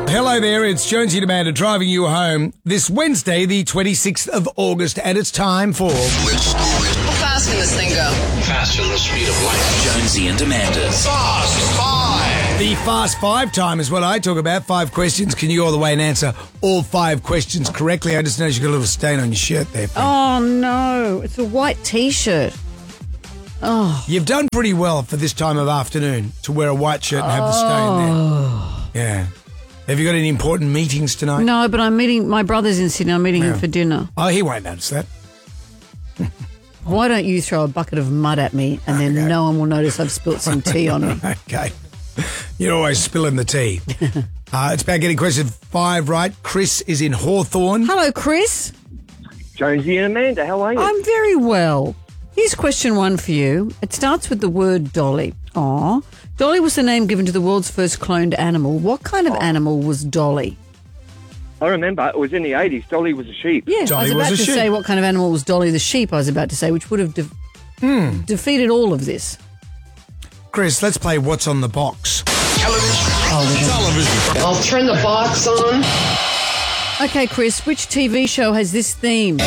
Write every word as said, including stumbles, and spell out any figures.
Hello there, it's Jonesy and Amanda driving you home this Wednesday, the twenty-sixth of August, and it's time for... How fast can this thing go? Faster than the speed of light. Jonesy and Amanda's Fast Five. The Fast Five time is what I talk about. Five questions. Can you go all the way and answer all five questions correctly? I just noticed you got a little stain on your shirt there. Friend. Oh, no. It's a white T-shirt. Oh. You've done pretty well for this time of afternoon to wear a white shirt and have the stain there. Yeah. Have you got any important meetings tonight? No, but I'm meeting, my brother's in Sydney. I'm meeting Yeah. him for dinner. Oh, he won't notice that. Why don't you throw a bucket of mud at me and then Okay. no one will notice I've spilt some tea on me? Okay. You're always spilling the tea. uh, it's about getting question five right. Chris is in Hawthorne. Hello, Chris. Jonesy and Amanda, how are you? I'm very well. Here's question one for you. It starts with the word dolly. Aw. Dolly was the name given to the world's first cloned animal. What kind of animal was Dolly? I remember it was in the eighties. Dolly was a sheep. Yeah, Dolly I was was about a to sheep. say what kind of animal was Dolly the sheep, I was about to say, which would have de- Hmm. defeated all of this. Chris, let's play What's on the Box. Television. Television. I'll turn the box on. Okay, Chris, which T V show has this theme?